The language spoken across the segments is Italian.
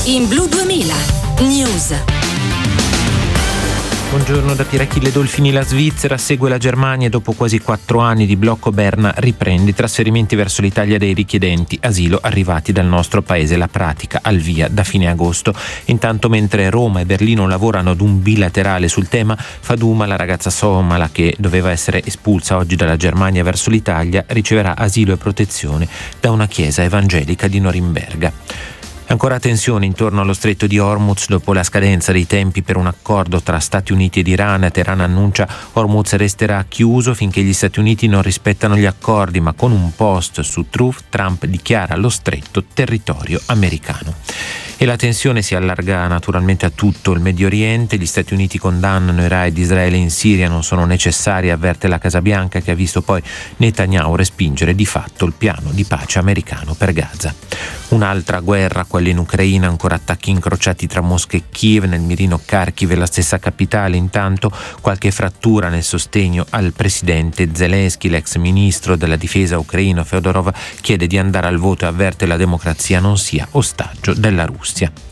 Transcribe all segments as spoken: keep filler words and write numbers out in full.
in Blu duemila News. Buongiorno da Pirachille Dolfini. La Svizzera segue la Germania e dopo quasi quattro anni di blocco Berna riprende i trasferimenti verso l'Italia dei richiedenti asilo arrivati dal nostro paese. La pratica al via da fine agosto. Intanto, mentre Roma e Berlino lavorano ad un bilaterale sul tema, Faduma, la ragazza somala che doveva essere espulsa oggi dalla Germania verso l'Italia, riceverà asilo e protezione da una chiesa evangelica di Norimberga. Ancora tensione intorno allo stretto di Hormuz dopo la scadenza dei tempi per un accordo tra Stati Uniti ed Iran. Teheran annuncia Hormuz resterà chiuso finché gli Stati Uniti non rispettano gli accordi, ma con un post su Truth Trump dichiara lo stretto territorio americano. E la tensione si allarga naturalmente a tutto il Medio Oriente. Gli Stati Uniti condannano i raid di Israele in Siria, non sono necessari, avverte la Casa Bianca, che ha visto poi Netanyahu respingere di fatto il piano di pace americano per Gaza. Un'altra guerra, quella in Ucraina, ancora attacchi incrociati tra Mosca e Kiev, nel mirino Kharkiv e la stessa capitale. Intanto qualche frattura nel sostegno al presidente Zelensky. L'ex ministro della difesa ucraino Fedorov chiede di andare al voto e avverte la democrazia non sia ostaggio della Russia.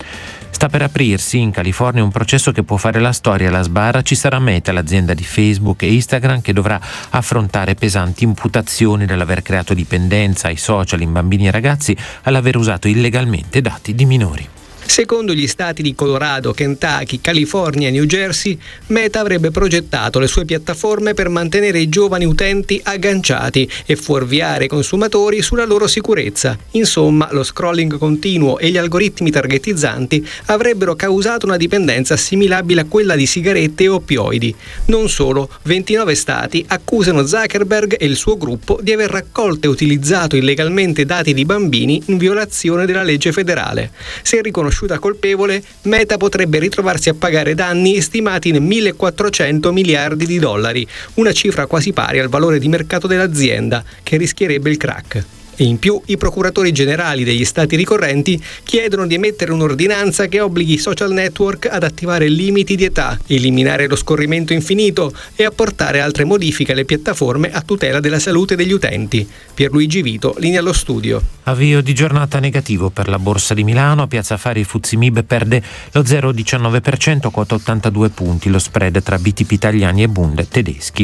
Sta per aprirsi in California un processo che può fare la storia alla sbarra. Ci sarà Meta, l'azienda di Facebook e Instagram, che dovrà affrontare pesanti imputazioni dell'aver creato dipendenza ai social in bambini e ragazzi, all'aver usato illegalmente dati di minori. Secondo gli stati di Colorado, Kentucky, California e New Jersey, Meta avrebbe progettato le sue piattaforme per mantenere i giovani utenti agganciati e fuorviare i consumatori sulla loro sicurezza. Insomma, lo scrolling continuo e gli algoritmi targetizzanti avrebbero causato una dipendenza assimilabile a quella di sigarette e oppioidi. Non solo, ventinove stati accusano Zuckerberg e il suo gruppo di aver raccolto e utilizzato illegalmente dati di bambini in violazione della legge federale. Se riconosciuto colpevole, Meta potrebbe ritrovarsi a pagare danni stimati in millequattrocento miliardi di dollari, una cifra quasi pari al valore di mercato dell'azienda, che rischierebbe il crack. E in più i procuratori generali degli stati ricorrenti chiedono di emettere un'ordinanza che obblighi i social network ad attivare limiti di età, eliminare lo scorrimento infinito e apportare altre modifiche alle piattaforme a tutela della salute degli utenti. Pierluigi Vito, linea allo studio. Avvio di giornata negativo per la Borsa di Milano. A Piazza Affari F T S E M I B perde lo zero virgola diciannove per cento, quota ottantadue punti. Lo spread tra B T P italiani e Bund tedeschi.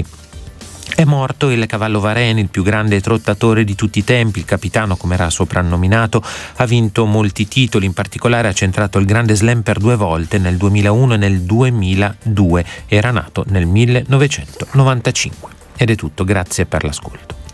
È morto il cavallo Varenne, il più grande trottatore di tutti i tempi. Il capitano, come era soprannominato, ha vinto molti titoli, in particolare ha centrato il Grande Slam per due volte, nel duemilauno e nel duemiladue. Era nato nel millenovecentonovantacinque. Ed è tutto, grazie per l'ascolto.